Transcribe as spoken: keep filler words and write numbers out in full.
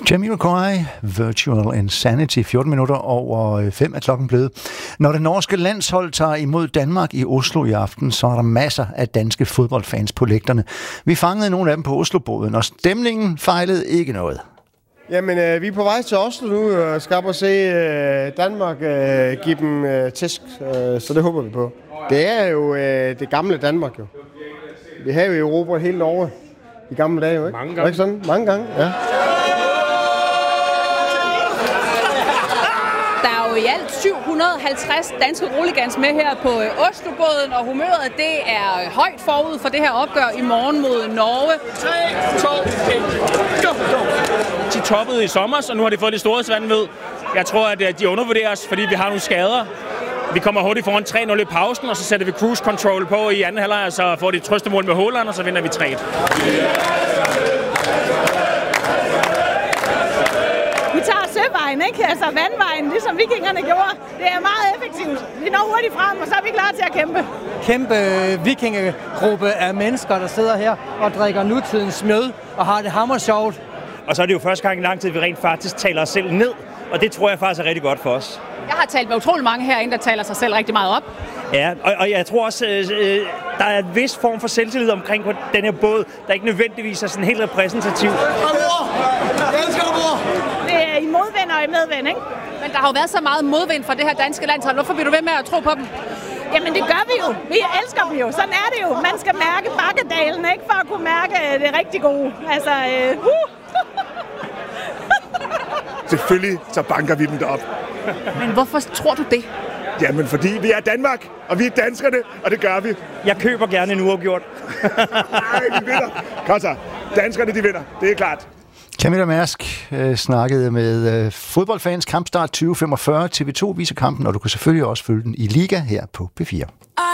Jamiroquai, Virtual Insanity, fjorten minutter over fem er klokken blevet. Når det norske landshold tager imod Danmark i Oslo i aften, så er der masser af danske fodboldfans på lægterne. Vi fangede nogle af dem på Oslobåden, og stemningen fejlede ikke noget. Jamen, øh, vi er på vej til Oslo nu og skal op og se øh, Danmark øh, give dem øh, tæsk, øh, så det håber vi på. Det er jo øh, det gamle Danmark jo. Vi har jo i Europa helt over i gamle dage jo, ikke? Mange gange. Ikke sådan? Mange gange, ja. I alt syv hundrede og halvtreds danske roligans med her på Oslobåden, og humøret det er højt forud for det her opgør i morgen mod Norge. tre, to, et, go, go! De toppede i sommer, så nu har de fået det store svandved. Jeg tror, at de undervurderer os, fordi vi har nogle skader. Vi kommer hurtigt foran tre nul i pausen, og så sætter vi cruise control på i anden halvleg, og så får de et trøstemål med Haaland, og så vinder vi tre et. Vi tager søvejen, ikke? Altså vandvejen, ligesom vikingerne gjorde. Det er meget effektivt. Vi når hurtigt frem, og så er vi klar til at kæmpe. Kæmpe vikingegruppe af mennesker, der sidder her og drikker nutidens mjød og har det hammer sjovt. Og så er det jo første gang i lang tid, vi rent faktisk taler os selv ned, og det tror jeg faktisk er rigtig godt for os. Jeg har talt med utrolig mange herinde, der taler sig selv rigtig meget op. Ja, og, og jeg tror også, øh, der er en vis form for selvtillid omkring på den her båd, der ikke nødvendigvis er sådan helt repræsentativ. Det er i modvind og i medvind, ikke? Men der har jo været så meget modvind fra det her danske landshold. Hvorfor bliver du ved med at tro på dem? Jamen det gør vi jo. Vi elsker dem jo. Sådan er det jo. Man skal mærke bakkedalen, ikke? For at kunne mærke det rigtig gode. Altså, øh, uh. Selvfølgelig så banker vi dem derop. Men hvorfor tror du det? Jamen fordi vi er Danmark, og vi er danskerne, og det gør vi. Jeg køber gerne en uafgjort. Nej, de vinder. Kom så. Danskerne, de vinder. Det er klart. Camilla Mærsk øh, snakkede med øh, fodboldfans. Kampstart tyve femogfyrre. T V to viser kampen, og du kan selvfølgelig også følge den i Liga her på P fire.